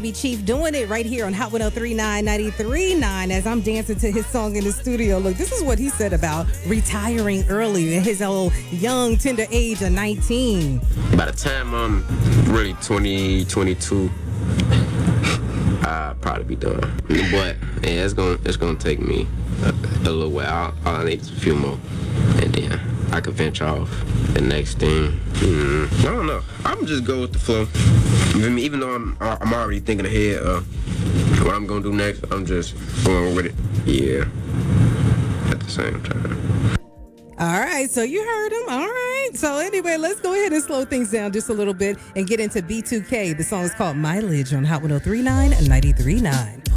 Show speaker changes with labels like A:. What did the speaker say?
A: Baby Chief doing it right here on Hot 103.9, 93.9 as I'm dancing to his song in the studio. Look, this is what he said about retiring early at his old young, tender age of 19.
B: By the time I'm really 20, 22, I'll probably be done. But yeah, it's gonna take me a little while. All I need is a few more, and then I can venture off the next thing. I don't know. I'm just go with the flow. Even though I'm already thinking ahead of what I'm gonna do next, I'm just going with it. Yeah. At the same time.
A: All right, so you heard him. All right. So anyway, let's go ahead and slow things down just a little bit and get into B2K. The song is called Mileage on Hot 103.9 and 93.9.